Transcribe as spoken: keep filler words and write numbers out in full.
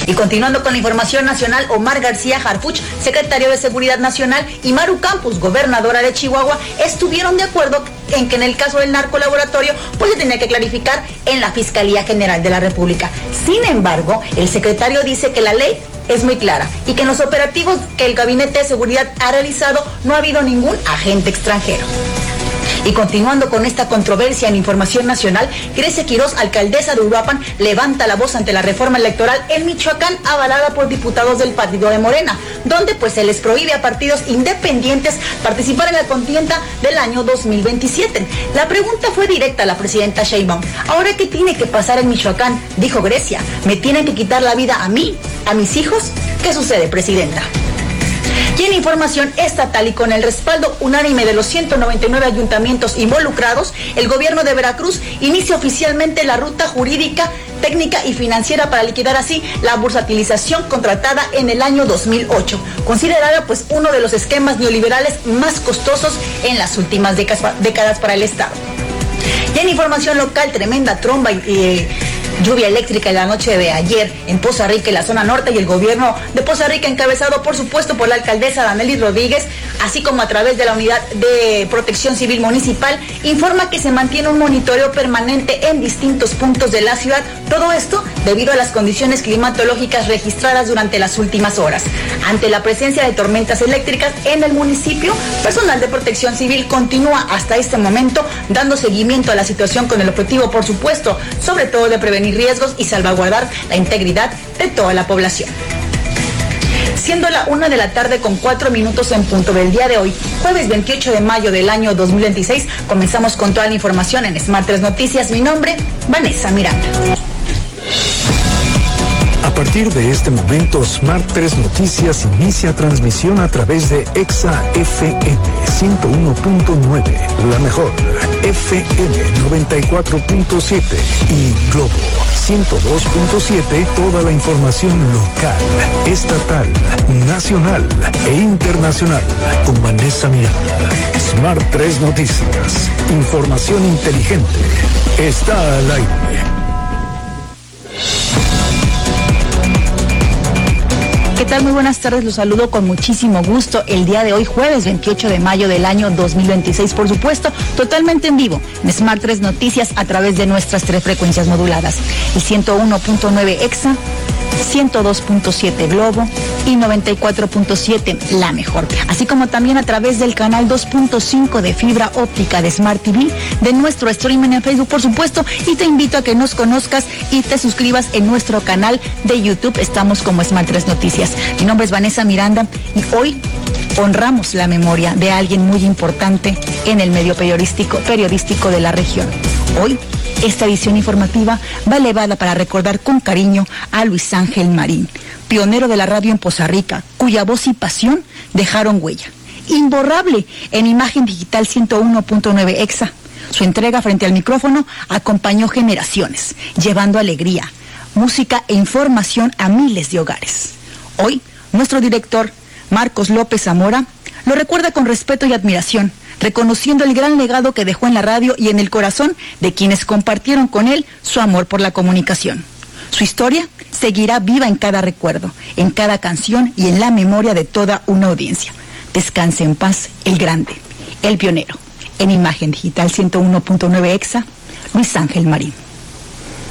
Y continuando con la información nacional, Omar García Harfuch, secretario de Seguridad Nacional, y Maru Campos, gobernadora de Chihuahua, estuvieron de acuerdo en que en el caso del narcolaboratorio, pues se tenía que clarificar en la Fiscalía General de la República. Sin embargo, el secretario dice que la ley es muy clara y que en los operativos que el Gabinete de Seguridad ha realizado no ha habido ningún agente extranjero. Y continuando con esta controversia en información nacional, Grecia Quirós, alcaldesa de Uruapan, levanta la voz ante la reforma electoral en Michoacán, avalada por diputados del partido de Morena, donde pues se les prohíbe a partidos independientes participar en la contienda del año dos mil veintisiete. La pregunta fue directa a la presidenta Sheinbaum. ¿Ahora qué tiene que pasar en Michoacán? Dijo Grecia. ¿Me tienen que quitar la vida a mí, a mis hijos? ¿Qué sucede, presidenta? Y en información estatal y con el respaldo unánime de los ciento noventa y nueve ayuntamientos involucrados, el gobierno de Veracruz inicia oficialmente la ruta jurídica, técnica y financiera para liquidar así la bursatilización contratada en el año dos mil ocho, considerada pues uno de los esquemas neoliberales más costosos en las últimas décadas para el Estado. Y en información local, tremenda tromba y... Eh, lluvia eléctrica en la noche de ayer en Poza Rica, en la zona norte, y el gobierno de Poza Rica, encabezado por supuesto por la alcaldesa Danely Rodríguez, así como a través de la Unidad de Protección Civil Municipal, informa que se mantiene un monitoreo permanente en distintos puntos de la ciudad. Todo esto debido a las condiciones climatológicas registradas durante las últimas horas. Ante la presencia de tormentas eléctricas en el municipio, personal de Protección Civil continúa hasta este momento dando seguimiento a la situación con el objetivo, por supuesto, sobre todo de prevenir riesgos y salvaguardar la integridad de toda la población. Siendo la una de la tarde con cuatro minutos en punto del día de hoy, jueves veintiocho de mayo del año dos mil veintiséis, comenzamos con toda la información en Smart tres Noticias. Mi nombre, Vanessa Miranda. A partir de este momento, Smart tres Noticias inicia transmisión a través de Exa F M ciento uno punto nueve, la mejor, F M noventa y cuatro punto siete y Globo ciento dos punto siete, toda la información local, estatal, nacional e internacional con Vanessa Miranda. Smart tres Noticias, información inteligente, está al aire. ¿Qué tal? Muy buenas tardes, los saludo con muchísimo gusto el día de hoy, jueves veintiocho de mayo del año dos mil veintiséis, por supuesto, totalmente en vivo, en Smart tres Noticias a través de nuestras tres frecuencias moduladas, el ciento uno punto nueve Exa, ciento dos punto siete Globo y noventa y cuatro punto siete La Mejor, así como también a través del canal dos punto cinco de fibra óptica de Smart T V, de nuestro streaming en Facebook, por supuesto, y te invito a que nos conozcas y te suscribas en nuestro canal de YouTube. Estamos como Smart tres Noticias. Mi nombre es Vanessa Miranda y hoy honramos la memoria de alguien muy importante en el medio periodístico, periodístico de la región. Hoy, esta edición informativa va elevada para recordar con cariño a Luis Ángel Marín, pionero de la radio en Poza Rica, cuya voz y pasión dejaron huella imborrable en Imagen Digital ciento uno punto nueve Exa. Su entrega frente al micrófono acompañó generaciones, llevando alegría, música e información a miles de hogares. Hoy, nuestro director, Marcos López Zamora, lo recuerda con respeto y admiración, reconociendo el gran legado que dejó en la radio y en el corazón de quienes compartieron con él su amor por la comunicación. Su historia seguirá viva en cada recuerdo, en cada canción y en la memoria de toda una audiencia. Descanse en paz el grande, el pionero. En Imagen Digital ciento uno punto nueve Exa, Luis Ángel Marín.